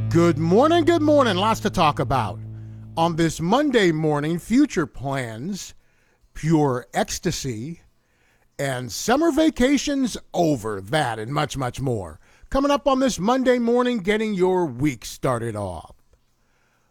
Good morning, good morning. Lots to talk about. On this Monday morning, future plans, pure ecstasy, and summer vacations over. That and much, much more. Coming up on this Monday morning, getting your week started off.